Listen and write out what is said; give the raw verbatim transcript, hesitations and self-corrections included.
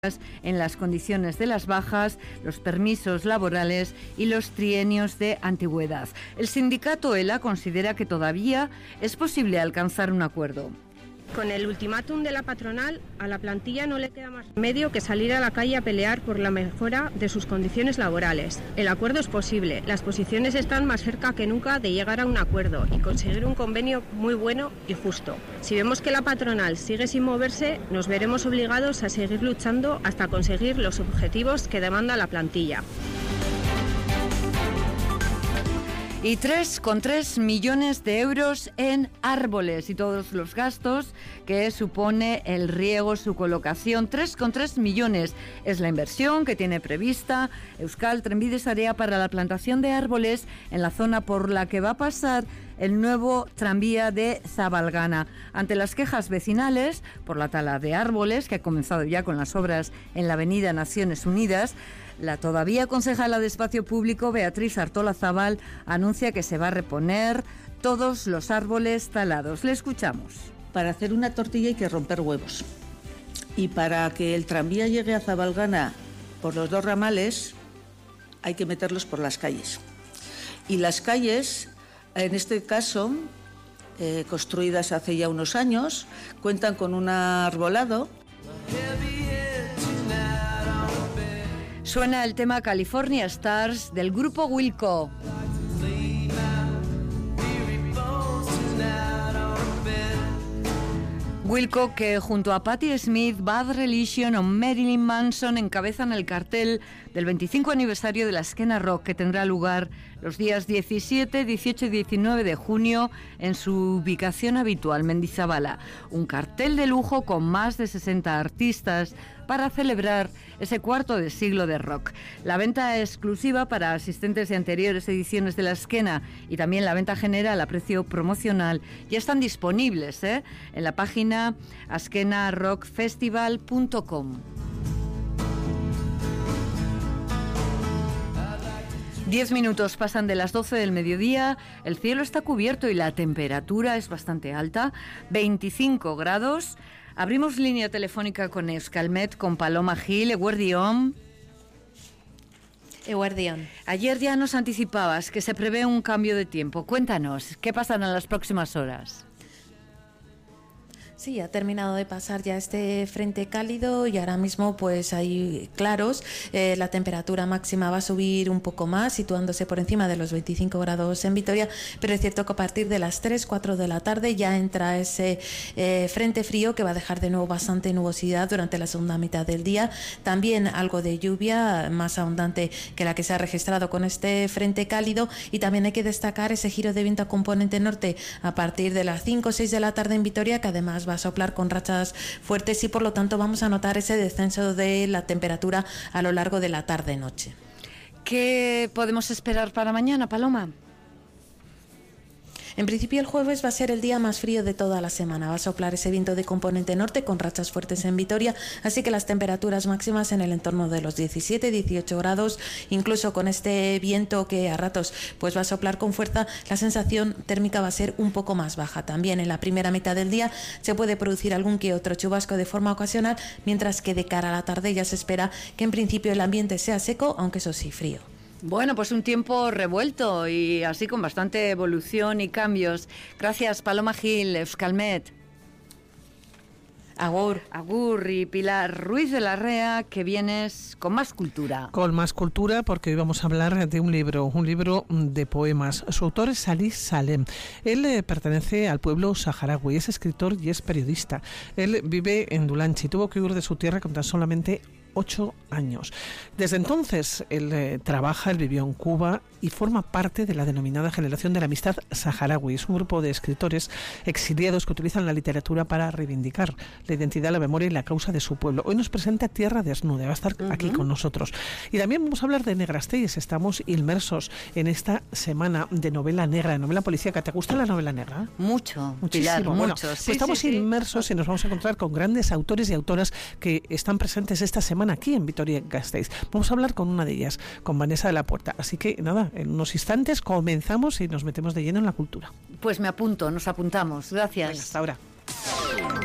en las condiciones de las bajas, los permisos laborales y los trienios de antigüedad. El sindicato ELA considera que todavía es posible alcanzar un acuerdo. Con el ultimátum de la patronal, a la plantilla no le queda más remedio que salir a la calle a pelear por la mejora de sus condiciones laborales. El acuerdo es posible, las posiciones están más cerca que nunca de llegar a un acuerdo y conseguir un convenio muy bueno y justo. Si vemos que la patronal sigue sin moverse, nos veremos obligados a seguir luchando hasta conseguir los objetivos que demanda la plantilla. Y tres coma tres millones de euros en árboles y todos los gastos que supone el riego, su colocación. tres coma tres millones es la inversión que tiene prevista Euskal Trenbide Sarea para la plantación de árboles en la zona por la que va a pasar el nuevo tranvía de Zabalgana. Ante las quejas vecinales por la tala de árboles, que ha comenzado ya con las obras en la avenida Naciones Unidas, la todavía concejala de Espacio Público, Beatriz Artolazabal, anuncia que se va a reponer todos los árboles talados. Le escuchamos. Para hacer una tortilla hay que romper huevos. Y para que el tranvía llegue a Zabalgana por los dos ramales, hay que meterlos por las calles. Y las calles, en este caso, eh, construidas hace ya unos años, cuentan con un arbolado. Suena el tema California Stars del grupo Wilco. Wilco, que junto a Patti Smith, Bad Religion o Marilyn Manson encabezan el cartel del veinticinco aniversario de la Esquena Rock, que tendrá lugar los días diecisiete, dieciocho y diecinueve de junio en su ubicación habitual, Mendizabala. Un cartel de lujo con más de sesenta artistas para celebrar ese cuarto de siglo de rock. La venta exclusiva para asistentes de anteriores ediciones de la Esquena y también la venta general a precio promocional ya están disponibles ¿eh? en la página azkena rock festival punto com. Diez minutos pasan de las doce del mediodía, el cielo está cubierto y la temperatura es bastante alta, veinticinco grados. Abrimos línea telefónica con Euskalmet, con Paloma Gil. Eguerdión. Eguerdión. Ayer ya nos anticipabas que se prevé un cambio de tiempo. Cuéntanos, ¿qué pasará en las próximas horas? Sí, ha terminado de pasar ya este frente cálido y ahora mismo pues hay claros. Eh, la temperatura máxima va a subir un poco más, situándose por encima de los veinticinco grados en Vitoria, pero es cierto que a partir de las tres, cuatro de la tarde ya entra ese eh, frente frío que va a dejar de nuevo bastante nubosidad durante la segunda mitad del día. También algo de lluvia más abundante que la que se ha registrado con este frente cálido, y también hay que destacar ese giro de viento a componente norte a partir de las cinco o seis de la tarde en Vitoria, que además va va a soplar con rachas fuertes y por lo tanto vamos a notar ese descenso de la temperatura a lo largo de la tarde-noche. ¿Qué podemos esperar para mañana, Paloma? En principio el jueves va a ser el día más frío de toda la semana. Va a soplar ese viento de componente norte con rachas fuertes en Vitoria, así que las temperaturas máximas en el entorno de los diecisiete, dieciocho grados, incluso con este viento que a ratos pues va a soplar con fuerza, la sensación térmica va a ser un poco más baja. También en la primera mitad del día se puede producir algún que otro chubasco de forma ocasional, mientras que de cara a la tarde ya se espera que en principio el ambiente sea seco, aunque eso sí frío. Bueno, pues un tiempo revuelto y así con bastante evolución y cambios. Gracias, Paloma Gil, Euskalmet. Agur. Agur. Y Pilar Ruiz de la Rea, que vienes con más cultura. Con más cultura, porque hoy vamos a hablar de un libro, un libro de poemas. Su autor es Ali Salem. Él eh, pertenece al pueblo saharaui, es escritor y es periodista. Él vive en Dulanchi, tuvo que huir de su tierra con tan solamente ocho años. Desde entonces él eh, trabaja, él vivió en Cuba y forma parte de la denominada Generación de la Amistad Saharaui. Es un grupo de escritores exiliados que utilizan la literatura para reivindicar la identidad, la memoria y la causa de su pueblo. Hoy nos presenta Tierra Desnuda, va a estar uh-huh. aquí con nosotros. Y también vamos a hablar de Negrastelles. Estamos inmersos en esta semana de novela negra, de novela policíaca. ¿Te gusta la novela negra? Mucho, muchísimo. Pilar, bueno, mucho. Pues sí, estamos sí, inmersos sí. y nos vamos a encontrar con grandes autores y autoras que están presentes esta semana aquí en Vitoria-Gasteiz. Vamos a hablar con una de ellas, con Vanessa de la Puerta. Así que nada, en unos instantes comenzamos y nos metemos de lleno en la cultura. Pues me apunto, nos apuntamos. Gracias. Venga, hasta ahora.